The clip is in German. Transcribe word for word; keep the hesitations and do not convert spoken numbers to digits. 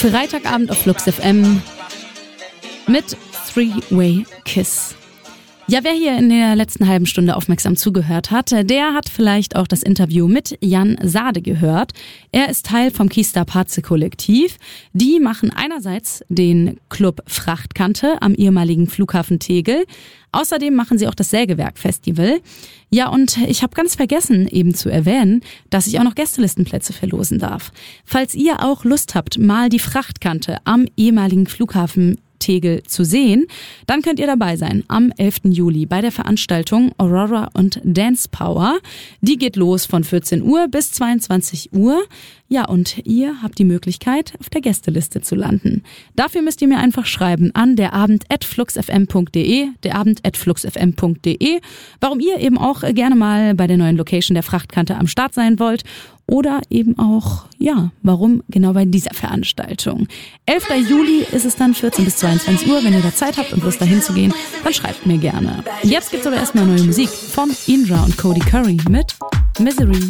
Freitagabend auf Flux F M mit Three-Way Kiss. Ja, wer hier in der letzten halben Stunde aufmerksam zugehört hat, der hat vielleicht auch das Interview mit Jan Sade gehört. Er ist Teil vom Keystar Paze Kollektiv. Die machen einerseits den Club Frachtkante am ehemaligen Flughafen Tegel. Außerdem machen sie auch das Sägewerk-Festival. Ja, und ich habe ganz vergessen eben zu erwähnen, dass ich auch noch Gästelistenplätze verlosen darf. Falls ihr auch Lust habt, mal die Frachtkante am ehemaligen Flughafen Tegel zu sehen, dann könnt ihr dabei sein am elften Juli bei der Veranstaltung Aurora und Dance Power. Die geht los von vierzehn Uhr bis zweiundzwanzig Uhr. Ja, und ihr habt die Möglichkeit, auf der Gästeliste zu landen. Dafür müsst ihr mir einfach schreiben an derabend at fluxfm punkt de, derabend at fluxfm punkt de, warum ihr eben auch gerne mal bei der neuen Location der Frachtkante am Start sein wollt. Oder eben auch, ja, warum genau bei dieser Veranstaltung. elfter Juli ist es dann, vierzehn bis zweiundzwanzig Uhr. Wenn ihr da Zeit habt und Lust dahin zu gehen, dann schreibt mir gerne. Jetzt gibt's aber erstmal neue Musik von Indra und Cody Curry mit Misery.